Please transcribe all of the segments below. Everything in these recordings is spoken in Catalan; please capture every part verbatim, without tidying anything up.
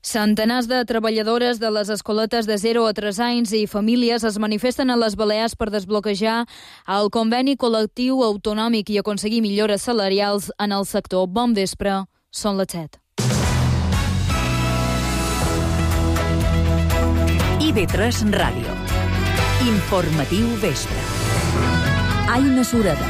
Centenars de treballadores de les escoletes de zero a tres anys i famílies es manifesten a les Balears per desbloquejar el conveni col·lectiu autonòmic i aconseguir millores salarials en el sector. Bon vespre, són les set. I V tres Ràdio. Informatiu vespre. Aina Sureda.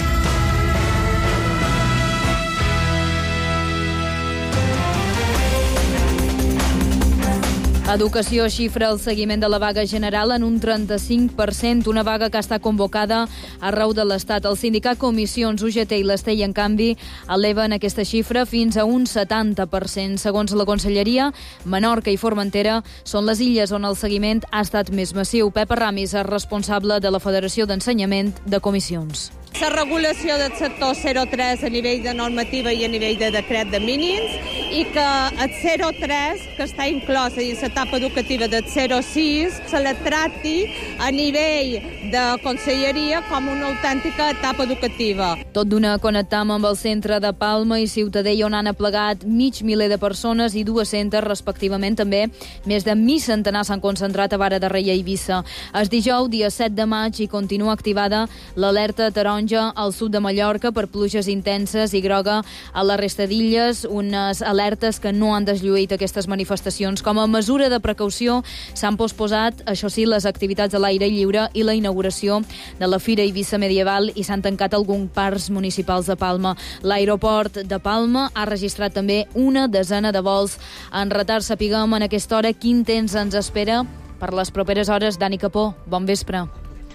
Educació xifra el seguiment de la vaga general en un trenta-cinc per cent, una vaga que està convocada arreu de l'Estat. El sindicat Comissions, U G T i l'Estell, en canvi, eleven aquesta xifra fins a un setanta per cent. Segons la Conselleria, Menorca i Formentera són les illes on el seguiment ha estat més massiu. Pepa Ramis és responsable de la Federació d'Ensenyament de Comissions. La regulació del sector zero tres a nivell de normativa i a nivell de decret de mínims i que el zero tres, que està inclòs en l'etapa educativa del zero sis, se la tracti a nivell de conselleria com una autèntica etapa educativa. Tot d'una connectam amb el centre de Palma i Ciutadella, on han aplegat mig miler de persones i dues-centes respectivament. També més de mig centenar s'han concentrat a Vara de Rei i Eivissa. El dijous, dia set de maig, i continua activada l'alerta taronja al sud de Mallorca per pluges intenses i groga a la resta d'illes, unes alertes que no han deslluït aquestes manifestacions. Com a mesura de precaució s'han posposat, això sí, les activitats a l'aire lliure i la inauguració de la Fira Eivissa Medieval i s'han tancat alguns parcs municipals de Palma. L'aeroport de Palma ha registrat també una desena de vols en retard. Sapiguem en aquesta hora quin temps ens espera per les properes hores. Dani Capó, bon vespre.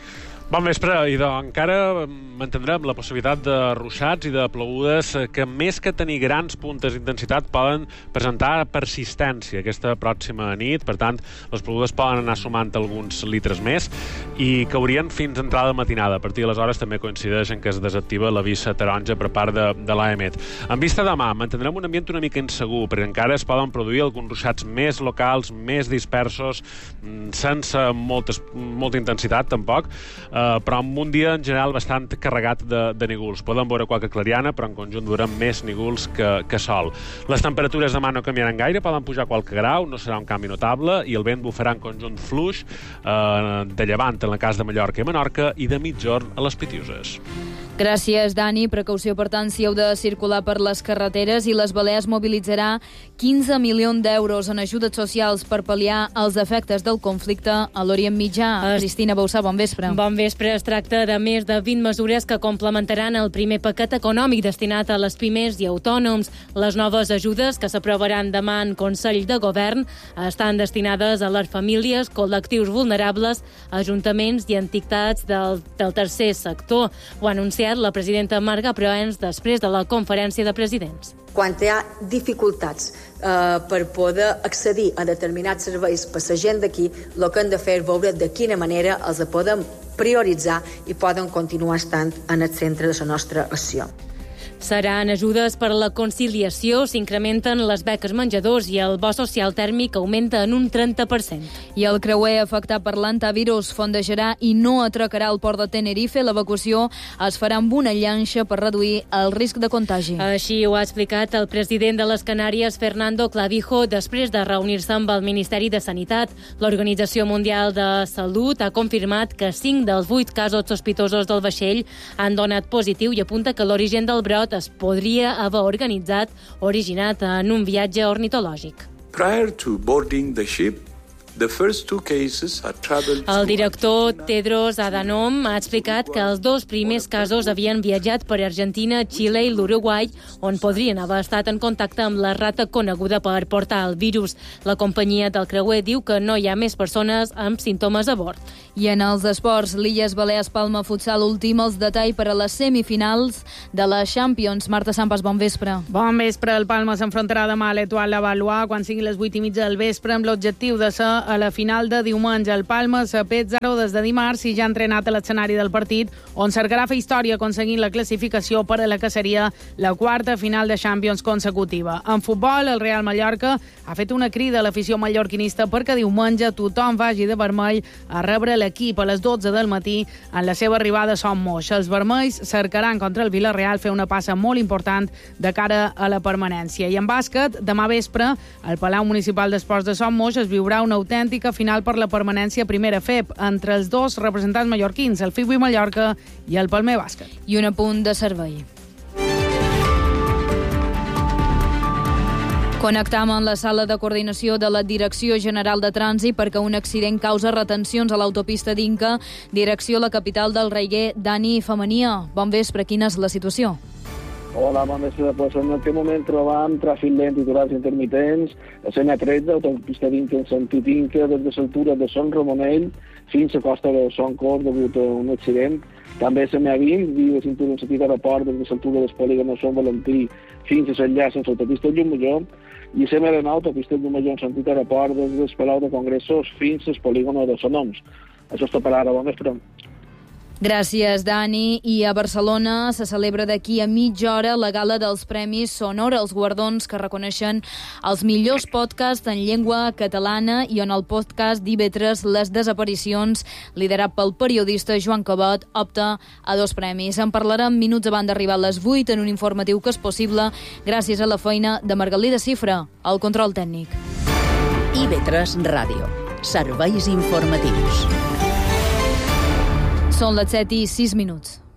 Bon vespre, i doncs encara mantindrem la possibilitat de ruixats i de plogudes que, més que tenir grans puntes d'intensitat, poden presentar persistència aquesta pròxima nit. Per tant, les plogudes poden anar sumant alguns litres més i caurien fins a entrada matinada. A partir d'aleshores també coincideix en que es desactiva l'avís taronja per part de, de l'A E M E T. En vista de demà, mantindrem un ambient una mica insegur, perquè encara es poden produir alguns ruixats més locals, més dispersos, sense moltes, molta intensitat, tampoc, Uh, però amb un dia en general bastant carregat de, de nígols. Poden veure qualque clariana, però en conjunt veurem més nígols que, que sol. Les temperatures demà no canviaran gaire, poden pujar qualque grau, no serà un canvi notable, i el vent bufarà en conjunt fluix uh, de llevant en el cas de Mallorca i Menorca i de migjorn a les Pitiuses. Gràcies, Dani. Precaució, per tant, si heu de circular per les carreteres, i les Balears mobilitzarà quinze milions d'euros en ajudes socials per pal·liar els efectes del conflicte a l'Orient Mitjà. Es... Cristina Bauçà, bon vespre. Bon vespre. Es tracta de més de vint mesures que complementaran el primer paquet econòmic destinat a les pimes i autònoms. Les noves ajudes, que s'aprovaran demà en Consell de Govern, estan destinades a les famílies, col·lectius vulnerables, ajuntaments i entitats del, del tercer sector. Ho ha anunciat la presidenta Marga Proens després de la conferència de presidents. Quan hi ha dificultats eh, per poder accedir a determinats serveis per la gent d'aquí, el que han de fer és veure de quina manera els podem prioritzar i poden continuar estant en el centre de la nostra acció. Seran ajudes per a la conciliació, s'incrementen les beques menjadors i el bo social tèrmic augmenta en un trenta per cent. I el creuer afectat per l'antivirus fondejarà i no atracarà al port de Tenerife. L'evacuació es farà amb una llanxa per reduir el risc de contagi. Així ho ha explicat el president de les Canàries, Fernando Clavijo, després de reunir-se amb el Ministeri de Sanitat. L'Organització Mundial de Salut ha confirmat que cinc dels vuit casos sospitosos del vaixell han donat positiu i apunta que l'origen del brot es podria haver organitzat originat en un viatge ornitològic. Prior to boarding the ship, the first two cases had traveled El director Tedros Adhanom ha explicat que els dos primers casos havien viatjat per Argentina, Xile i l'Uruguai, on podrien haver estat en contacte amb la rata coneguda per portar el virus. La companyia del creuer diu que no hi ha més persones amb símptomes a bord. I en els esports, l'Illes Balears Palma Futsal últim, els detalls per a les semifinals de la Champions. Marta Sampas, bon vespre. Bon vespre. El Palma s'enfrontarà demà a l'Etoile Lavallois quan siguin les vuit i mitja del vespre amb l'objectiu de ser a la final de diumenge. El Palma s'ha pet zero des de dimarts i ja ha entrenat a l'escenari del partit, on cercarà fer història aconseguint la classificació per a la que seria la quarta final de Champions consecutiva. En futbol, el Real Mallorca ha fet una crida a l'afició mallorquinista perquè diumenge tothom vagi de vermell a rebre l'equip a les dotze del matí en la seva arribada a Son Moix. Els vermells cercaran contra el Villarreal fer una passa molt important de cara a la permanència. I en bàsquet, demà vespre, al Palau Municipal d'Esports de Son Moix es viurà una autèntica final per la permanència a primera F E P entre els dos representants mallorquins, el Figui Mallorca i el Palmer Bàsquet. I un apunt de servei. Connectam amb la sala de coordinació de la Direcció General de Trànsit perquè un accident causa retencions a l'autopista d'Inca, direcció a la capital del Reguer. Dani Femenia, bon vespre, quina és la situació? Hola, bon vespre. Pues en aquest moment trobam tràfic lent i aturats intermitents a C N tretze, autopista d'Inca en sentit Inca, des de l'altura de Son Ramonell fins a costa de Son Cor degut a un accident. També C N vint, via de cintura en sentit aeroport, des de l'altura del polígon de Son Valentí fins a l'enllaç amb l'autopista de Llumajor, i C N nou, autopista de Llumajor en sentit aeroport, des del Palau de Congressos fins al polígon de Son Oms. Això és tot per ara. Bon vespre. Gràcies, Dani. I a Barcelona se celebra d'aquí a mitja hora la gala dels Premis Sonora, els guardons que reconeixen els millors podcasts en llengua catalana i on el podcast d'I V tres Les Desaparicions, liderat pel periodista Joan Cabot, opta a dos premis. En parlarem minuts abans d'arribar a les vuit en un informatiu que és possible gràcies a la feina de Margalida Cifra, al control tècnic. I V tres Ràdio. Serveis informatius. Són les set i sis minuts.